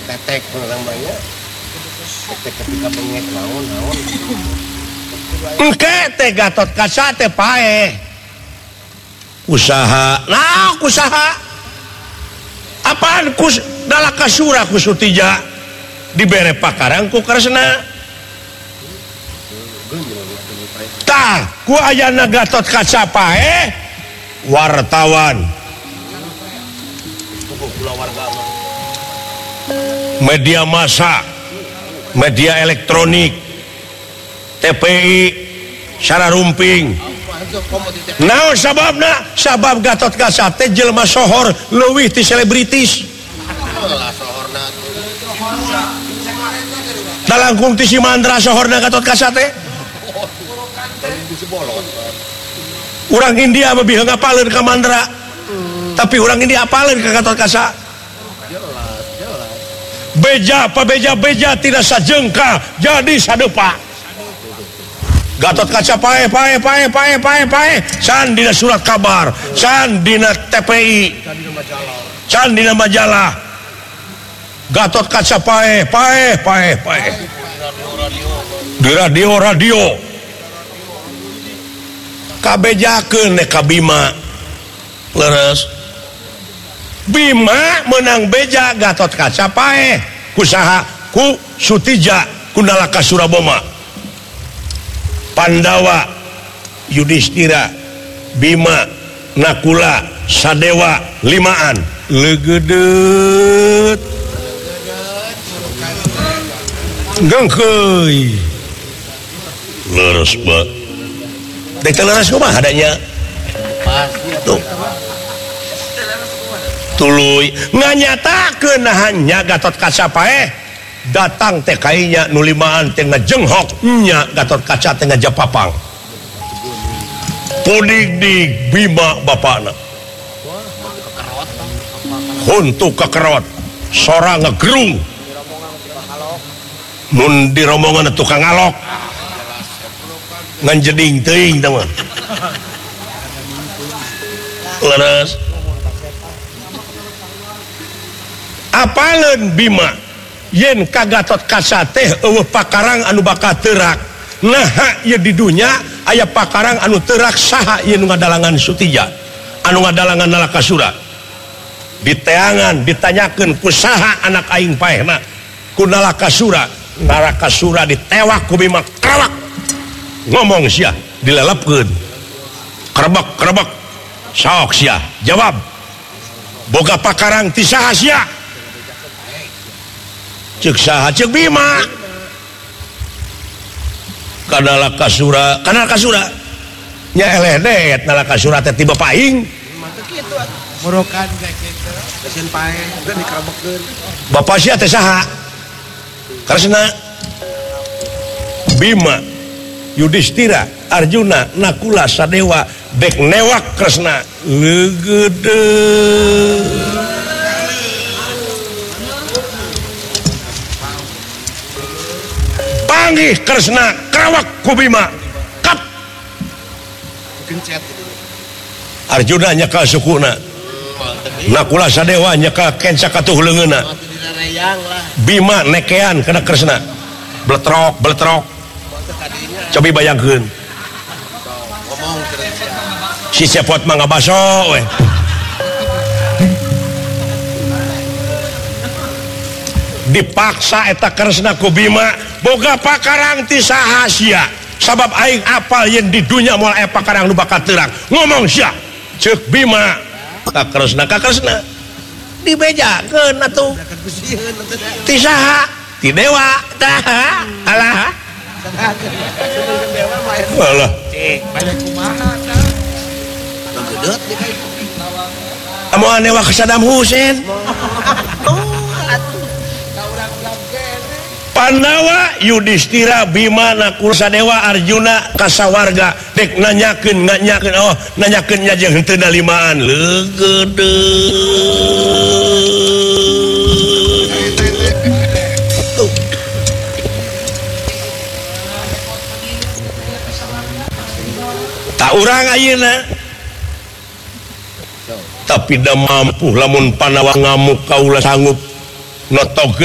tetek namanya. Tetek ketika pengek naon. Engke teh Gatot Kaca teh paeh. Usaha. Nah, usaha. Apaan Nalakasura ku Sutija dibere pakarang ku Kresna. Tah, ku ayana Gatot Kaca paeh wartawan. Media massa, media elektronik, TPI, sararumping. Naon sababna? Sabab Gatot Kaca teh jelema sohor leuwih ti selebritis. Dalangkung ti si Mandra sohorna Gatot Kaca teh. Urang India mah biheung ngapaleun ka Mandra. Tapi urang India apaleun ka Gatot Kaca. Beja tidak sajengka jadi sadepa. Gatot Kaca paeh can dina surat kabar, can dina TPI, can dina majalah. Gatot Kaca paeh di radio kabejakeun ka Bima leres. Bima menang beja Gatot Kaca paeh kusaha ku Sutija ku Nalakasura Boma. Pandawa, Yudhistira, Bima, Nakula, Sadewa, limaan legedet gengkeuy leres banget. Dek leres kumaha adanya tuh tuluy nganyatakeun hanya Gatot Kaca paeh datang teh kainya nu limaan teh ngajenghok nya Gatot Kaca teh ngajapapang pudig-dig Bima bapana huntu kekerot sora ngegerung mun di rombongan tukang ngalok ngan jeding teuing teman leres apaleun Bima yen ka Gatot Kaca teh eueuh pakarang anu bakal teurak. Naha ieu di dunya aya pakarang anu teurak saha ieu nu ngadalangan Sutija, anu ngadalangan Nalakasura. Diteangan ditanyakeun ku saha anak aing paehna ku Nalakasura. Nalakasura ditewak ku Bima krawak. Ngomong sia dilelepkeun. Krebek sok sia jawab. Boga pakarang ti saha sia? Cek saha cek Bima ka Nalakasura nya eleh deet Nalakasura teh tiba paing Murokan kayak gitu pesen paeh dan dikerebekeun bapak sia teh saha Kresna Bima Yudhistira Arjuna Nakula Sadewa dek newak Kresna legede panggih Kresna krawak ku Bima kap Arjuna nyekal sukuna Nakula Sadewa nyekal kenca katuh leungeunna Bima nekean kana Kresna bletrok cobi bayangkeun si cepot mah ngabaso we dipaksa eta Kresna ku Bima boga pakarang ti saha sia sabab aing apal yen di dunya moal aya pakarang nu bakal teurak ngomong sia ceuk Bima ka Kresna dibejakeun atuh ti saha ti dewa tah alah alah banyak kumaha gedet amoal newa ka Saddam Hussein Pandawa Yudhistira Bima Nakula Sadewa Arjuna kasawarga dek nanyakeun nya jeung henteu dalimaan leugede tak urang ayeuna tapi da mampu lamun Pandawa ngamuk kaula sanggup notogeun